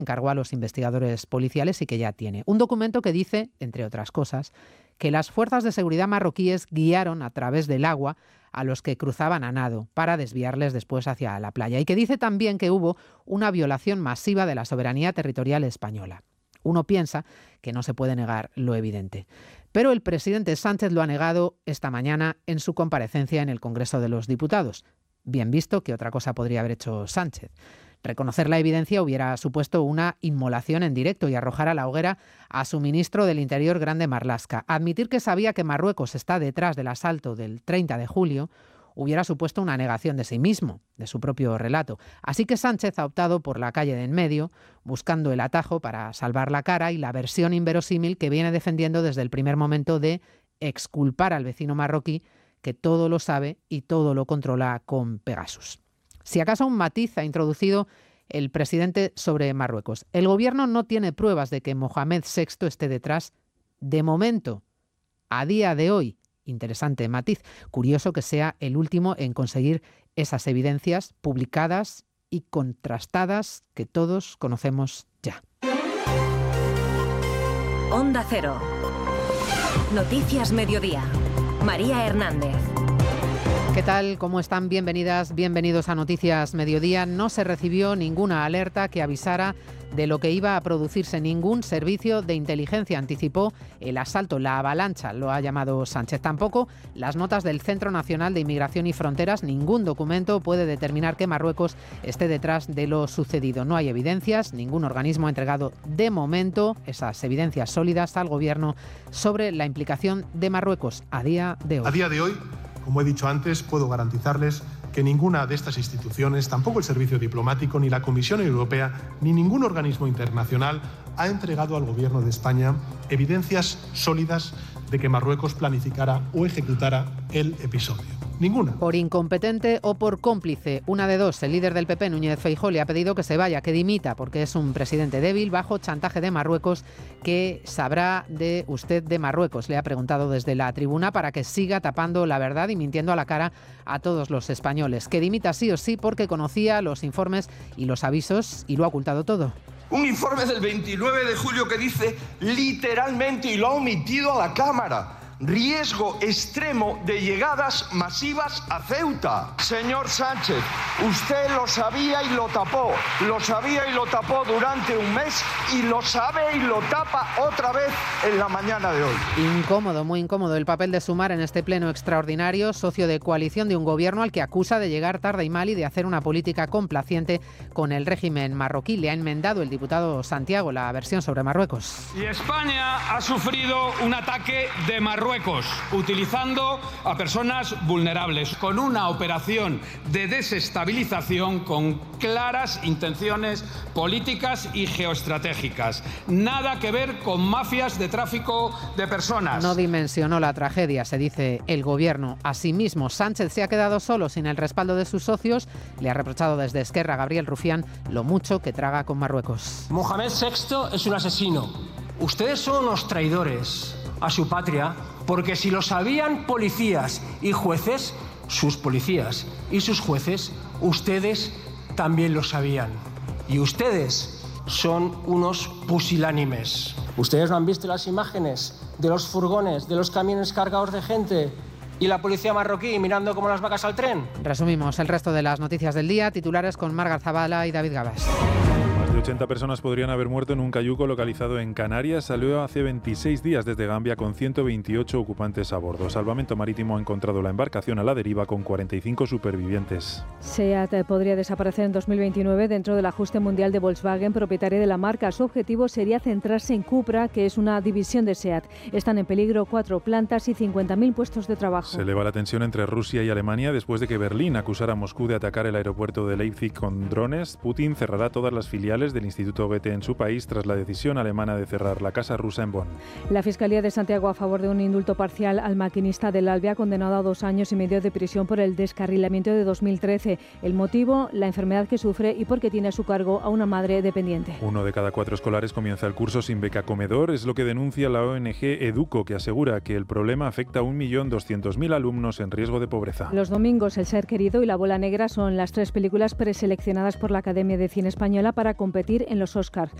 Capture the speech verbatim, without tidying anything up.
encargó a los investigadores policiales y que ya tiene. Un documento que dice, entre otras cosas, que las fuerzas de seguridad marroquíes guiaron a través del agua a los que cruzaban a nado para desviarles después hacia la playa, y que dice también que hubo una violación masiva de la soberanía territorial española. Uno piensa que no se puede negar lo evidente. Pero el presidente Sánchez lo ha negado esta mañana en su comparecencia en el Congreso de los Diputados. Bien visto que otra cosa podría haber hecho Sánchez. Reconocer la evidencia hubiera supuesto una inmolación en directo y arrojar a la hoguera a su ministro del Interior, Grande Marlaska. Admitir que sabía que Marruecos está detrás del asalto del treinta de julio hubiera supuesto una negación de sí mismo, de su propio relato. Así que Sánchez ha optado por la calle de en medio, buscando el atajo para salvar la cara y la versión inverosímil que viene defendiendo desde el primer momento de exculpar al vecino marroquí, que todo lo sabe y todo lo controla con Pegasus. Si acaso un matiz ha introducido el presidente sobre Marruecos. El gobierno no tiene pruebas de que Mohamed sexto esté detrás de momento, a día de hoy. Interesante matiz. Curioso que sea el último en conseguir esas evidencias publicadas y contrastadas que todos conocemos ya. Onda Cero. Noticias Mediodía. María Hernández. ¿Qué tal? ¿Cómo están? Bienvenidas, bienvenidos a Noticias Mediodía. No se recibió ninguna alerta que avisara de lo que iba a producirse. Ningún servicio de inteligencia anticipó el asalto, la avalancha, lo ha llamado Sánchez. Tampoco las notas del Centro Nacional de Inmigración y Fronteras. Ningún documento puede determinar que Marruecos esté detrás de lo sucedido. No hay evidencias, ningún organismo ha entregado de momento esas evidencias sólidas al gobierno sobre la implicación de Marruecos a día de hoy. A día de hoy, como he dicho antes, puedo garantizarles que ninguna de estas instituciones, tampoco el Servicio Diplomático, ni la Comisión Europea, ni ningún organismo internacional ha entregado al Gobierno de España evidencias sólidas de que Marruecos planificara o ejecutara el episodio. Ninguna. Por incompetente o por cómplice, una de dos. El líder del P P, Núñez Feijóo, le ha pedido que se vaya, que dimita, porque es un presidente débil, bajo chantaje de Marruecos. ¿Qué sabrá de usted de Marruecos?, le ha preguntado desde la tribuna, para que siga tapando la verdad y mintiendo a la cara a todos los españoles. Que dimita sí o sí, porque conocía los informes y los avisos y lo ha ocultado todo. Un informe del veintinueve de julio que dice literalmente, y lo ha omitido a la Cámara: riesgo extremo de llegadas masivas a Ceuta. Señor Sánchez, usted lo sabía y lo tapó. Lo sabía y lo tapó durante un mes y lo sabe y lo tapa otra vez en la mañana de hoy. Incómodo, muy incómodo el papel de Sumar en este pleno extraordinario, socio de coalición de un gobierno al que acusa de llegar tarde y mal y de hacer una política complaciente con el régimen marroquí. Le ha enmendado el diputado Santiago la versión sobre Marruecos. Y España ha sufrido un ataque de Marruecos, utilizando a personas vulnerables, con una operación de desestabilización con claras intenciones políticas y geoestratégicas. Nada que ver con mafias de tráfico de personas. No dimensionó la tragedia, se dice el gobierno. Asimismo, Sánchez se ha quedado solo sin el respaldo de sus socios. Le ha reprochado desde Esquerra, Gabriel Rufián, lo mucho que traga con Marruecos. Mohamed sexto es un asesino. Ustedes son unos traidores a su patria, porque si lo sabían policías y jueces, sus policías y sus jueces, ustedes también lo sabían. Y ustedes son unos pusilánimes. ¿Ustedes no han visto las imágenes de los furgones, de los camiones cargados de gente y la policía marroquí mirando como las vacas al tren? Resumimos el resto de las noticias del día, titulares con Marga Zavala y David Gabas. Más de ochenta personas podrían haber muerto en un cayuco localizado en Canarias. Salió hace veintiséis días desde Gambia con ciento veintiocho ocupantes a bordo. Salvamento Marítimo ha encontrado la embarcación a la deriva con cuarenta y cinco supervivientes. SEAT podría desaparecer en dos mil veintinueve dentro del ajuste mundial de Volkswagen, propietaria de la marca. Su objetivo sería centrarse en Cupra, que es una división de SEAT. Están en peligro cuatro plantas y cincuenta mil puestos de trabajo. Se eleva la tensión entre Rusia y Alemania después de que Berlín acusara a Moscú de atacar el aeropuerto de Leipzig con drones. Putin cerrará todas las filiales del Instituto Goethe en su país tras la decisión alemana de cerrar la casa rusa en Bonn. La Fiscalía de Santiago a favor de un indulto parcial al maquinista del ALVE, condenado a dos años y medio de prisión por el descarrilamiento de dos mil trece. El motivo, la enfermedad que sufre y porque tiene a su cargo a una madre dependiente. Uno de cada cuatro escolares comienza el curso sin beca comedor, es lo que denuncia la O N G Educo, que asegura que el problema afecta a un millón doscientos mil alumnos en riesgo de pobreza. Los domingos, El ser querido y La bola negra son las tres películas preseleccionadas por la Academia de Cine Española para competir competir en los Oscars.